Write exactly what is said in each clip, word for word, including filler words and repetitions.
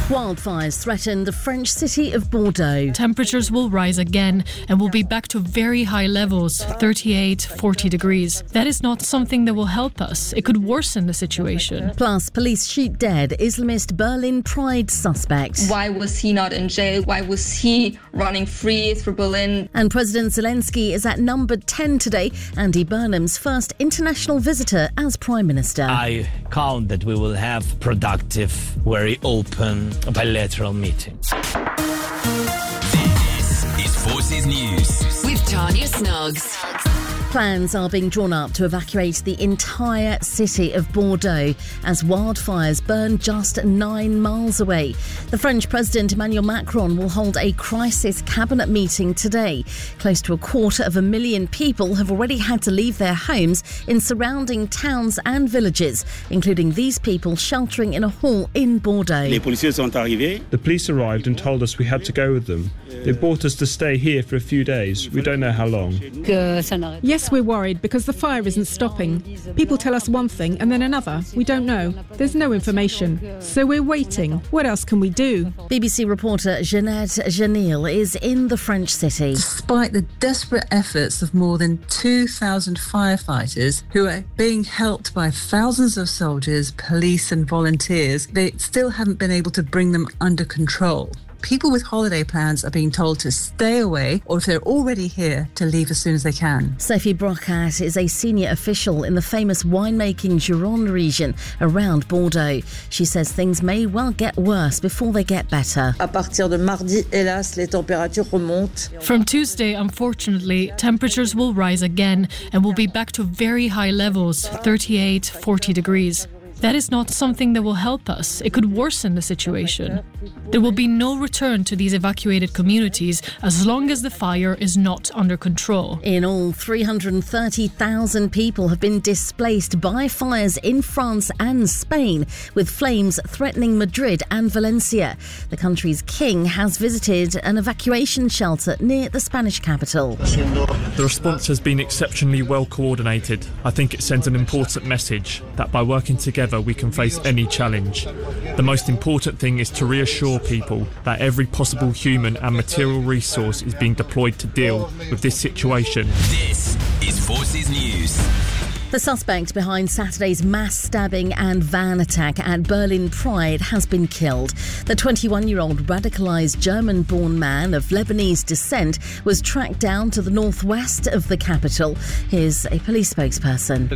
Wildfires threaten the French city of Bordeaux. Temperatures will rise again and will be back to very high levels, thirty-eight, forty degrees. That is not something that will help us. It could worsen the situation. Plus, police shoot dead Islamist Berlin Pride suspect. Why was he not in jail? Why was he running free through Berlin? And President Zelensky is at number ten today, Andy Burnham's first international visitor as Prime Minister. I count that we will have productive, very open, bilateral meetings. This is Forces News with Tanya Snuggs. Plans are being drawn up to evacuate the entire city of Bordeaux as wildfires burn just nine miles away. The French President Emmanuel Macron will hold a crisis cabinet meeting today. Close to a quarter of a million people have already had to leave their homes in surrounding towns and villages, including these people sheltering in a hall in Bordeaux. The police arrived and told us we had to go with them. They brought us to stay here for a few days. We don't know how long. Yes, we're worried because the fire isn't stopping. People tell us one thing and then another. We don't know. There's no information. So we're waiting. What else can we do? B B C reporter Jeanette Janil is in the French city. Despite the desperate efforts of more than two thousand firefighters who are being helped by thousands of soldiers, police and volunteers, they still haven't been able to bring them under control. People with holiday plans are being told to stay away, or if they're already here, to leave as soon as they can. Sophie Brocat is a senior official in the famous winemaking Gironde region around Bordeaux. She says things may well get worse before they get better. À partir de mardi, hélas, les températures remontent. From Tuesday, unfortunately, temperatures will rise again and will be back to very high levels, thirty-eight, forty degrees. That is not something that will help us. It could worsen the situation. There will be no return to these evacuated communities as long as the fire is not under control. In all, three hundred thirty thousand people have been displaced by fires in France and Spain, with flames threatening Madrid and Valencia. The country's king has visited an evacuation shelter near the Spanish capital. The response has been exceptionally well coordinated. I think it sends an important message that by working together we can face any challenge. The most important thing is to reassure people that every possible human and material resource is being deployed to deal with this situation. This is Forces News. The suspect behind Saturday's mass stabbing and van attack at Berlin Pride has been killed. The twenty-one-year-old radicalised German-born man of Lebanese descent was tracked down to the northwest of the capital. Here's a police spokesperson.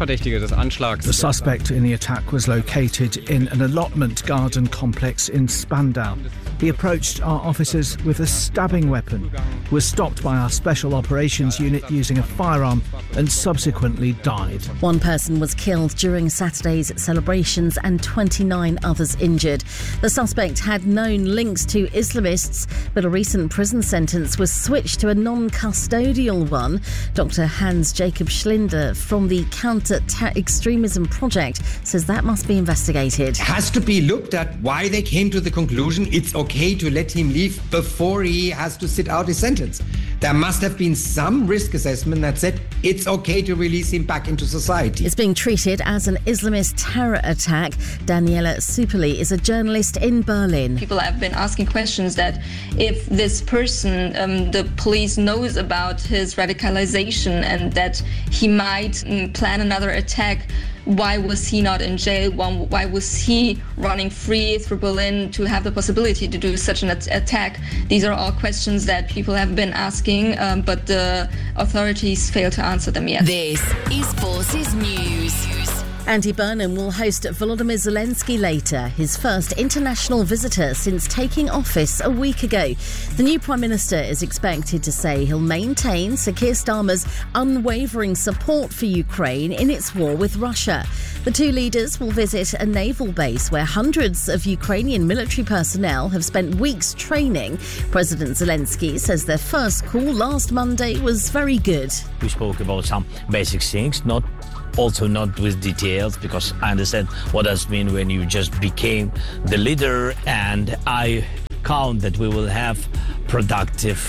The suspect in the attack was located in an allotment garden complex in Spandau. He approached our officers with a stabbing weapon, was stopped by our special operations unit using a firearm and subsequently died. One person was killed during Saturday's celebrations and twenty-nine others injured. The suspect had known links to Islamists, but a recent prison sentence was switched to a non-custodial one. Doctor Hans-Jacob Schlinder from the Counter-Extremism Project says that must be investigated. It has to be looked at why they came to the conclusion it's okay to let him leave before he has to sit out his sentence. There must have been some risk assessment that said it's okay to release him back into society. It's being treated as an Islamist terror attack. Daniela Supeli is a journalist in Berlin. People have been asking questions that if this person, um, the police knows about his radicalization and that he might um, plan another attack, why was he not in jail? Why was he running free through Berlin to have the possibility to do such an attack? These are all questions that people have been asking, um, but the authorities fail to answer them yet. This is Forces News. Andy Burnham will host Volodymyr Zelensky later, his first international visitor since taking office a week ago. The new Prime Minister is expected to say he'll maintain Sir Keir Starmer's unwavering support for Ukraine in its war with Russia. The two leaders will visit a naval base where hundreds of Ukrainian military personnel have spent weeks training. President Zelensky says their first call last Monday was very good. We spoke about some basic things, not also not with details, because I understand what does mean when you just became the leader, and I count that we will have productive,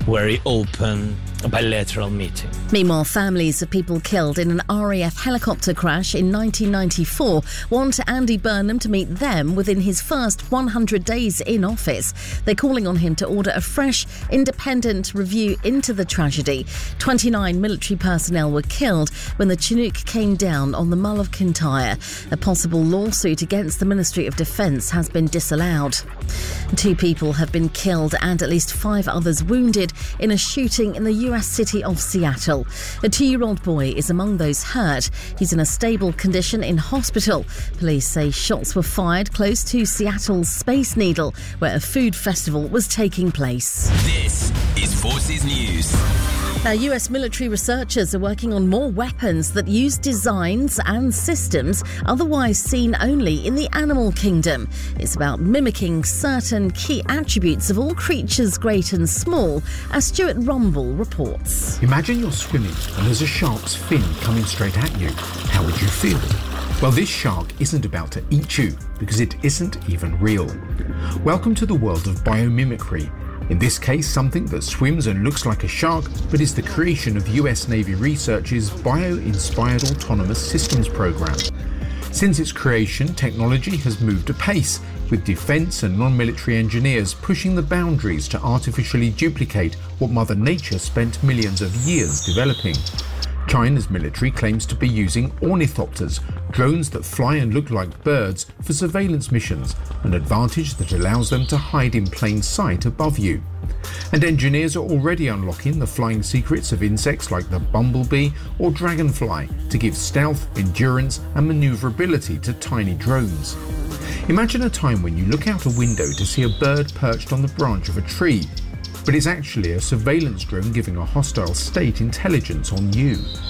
very open bilateral meeting. Meanwhile, families of people killed in an R A F helicopter crash in nineteen ninety-four want Andy Burnham to meet them within his first one hundred days in office. They're calling on him to order a fresh, independent review into the tragedy. twenty-nine military personnel were killed when the Chinook came down on the Mull of Kintyre. A possible lawsuit against the Ministry of Defence has been disallowed. Two people have been killed and at least five others wounded in a shooting in the U S city of Seattle. A two-year-old boy is among those hurt. He's in a stable condition in hospital. Police say shots were fired close to Seattle's Space Needle, where a food festival was taking place. This is Forces News. Now, U S military researchers are working on more weapons that use designs and systems otherwise seen only in the animal kingdom. It's about mimicking certain key attributes of all creatures great and small, as Stuart Rumble reports. Imagine you're swimming and there's a shark's fin coming straight at you. How would you feel? Well, this shark isn't about to eat you because it isn't even real. Welcome to the world of biomimicry. In this case, something that swims and looks like a shark, but is the creation of U S Navy researchers' Bio-Inspired Autonomous Systems program. Since its creation, technology has moved apace, with defence and non-military engineers pushing the boundaries to artificially duplicate what Mother Nature spent millions of years developing. China's military claims to be using ornithopters, drones that fly and look like birds, for surveillance missions, an advantage that allows them to hide in plain sight above you. And engineers are already unlocking the flying secrets of insects like the bumblebee or dragonfly to give stealth, endurance and manoeuvrability to tiny drones. Imagine a time when you look out a window to see a bird perched on the branch of a tree, but it's actually a surveillance drone giving a hostile state intelligence on you.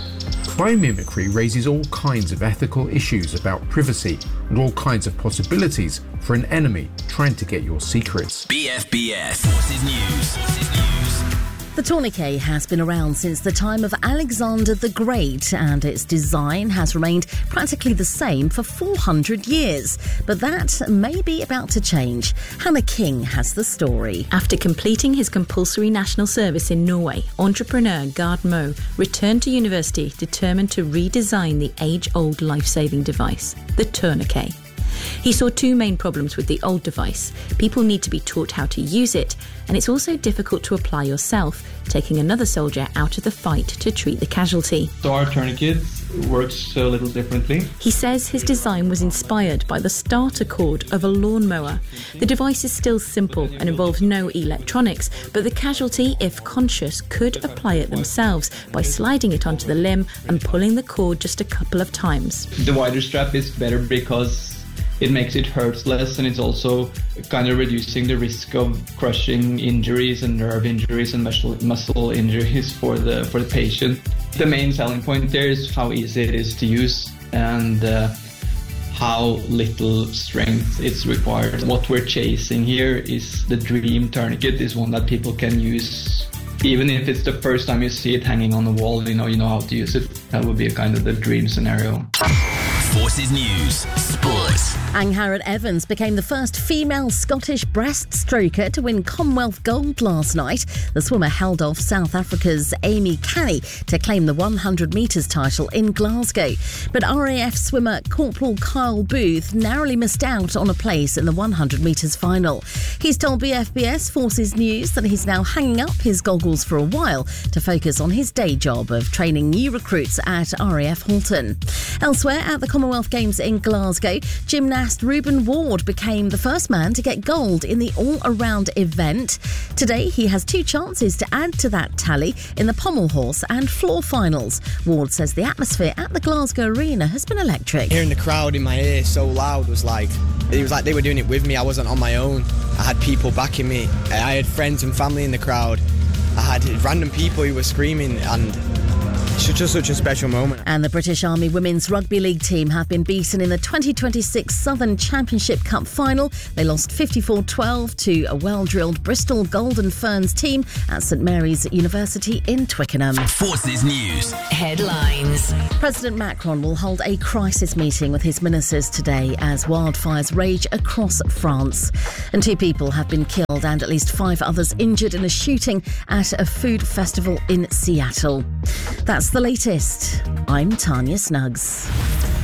Biomimicry raises all kinds of ethical issues about privacy and all kinds of possibilities for an enemy trying to get your secrets. B F B S Forces News. Forces News. The tourniquet has been around since the time of Alexander the Great, and its design has remained practically the same for four hundred years. But that may be about to change. Hannah King has the story. After completing his compulsory national service in Norway, entrepreneur Gard Moe returned to university determined to redesign the age-old life-saving device, the tourniquet. He saw two main problems with the old device. People need to be taught how to use it, and it's also difficult to apply yourself, taking another soldier out of the fight to treat the casualty. So our tourniquet works a little differently. He says his design was inspired by the starter cord of a lawnmower. The device is still simple and involves no electronics, but the casualty, if conscious, could apply it themselves by sliding it onto the limb and pulling the cord just a couple of times. The wider strap is better because it makes it hurt less, and it's also kind of reducing the risk of crushing injuries and nerve injuries and muscle muscle injuries for the for the patient. The main selling point there is how easy it is to use and uh, how little strength it's required. What we're chasing here is the dream tourniquet, is one that people can use. Even if it's the first time you see it hanging on the wall, you know you know how to use it. That would be a kind of the dream scenario. Forces News Sports. Angharad Evans became the first female Scottish breaststroker to win Commonwealth gold last night. The swimmer held off South Africa's Amy Canny to claim the one hundred metres title in Glasgow. But R A F swimmer Corporal Kyle Booth narrowly missed out on a place in the one hundred metres final. He's told B F B S Forces News that he's now hanging up his goggles for a while to focus on his day job of training new recruits at R A F Halton. Elsewhere, at the Commonwealth Games in Glasgow, gymnast Reuben Ward became the first man to get gold in the all-around event. Today, he has two chances to add to that tally in the pommel horse and floor finals. Ward says the atmosphere at the Glasgow Arena has been electric. Hearing the crowd in my ear so loud was like, it was like they were doing it with me. I wasn't on my own. I had people backing me. I had friends and family in the crowd. I had random people who were screaming, and it's just such a special moment. And the British Army Women's Rugby League team have been beaten in the twenty twenty-six Southern Championship Cup final. They lost fifty-four twelve to a well-drilled Bristol Golden Ferns team at St Mary's University in Twickenham. Forces News. Headlines. President Macron will hold a crisis meeting with his ministers today as wildfires rage across France. And two people have been killed and at least five others injured in a shooting at a food festival in Seattle. That's the latest. I'm Tanya Snuggs.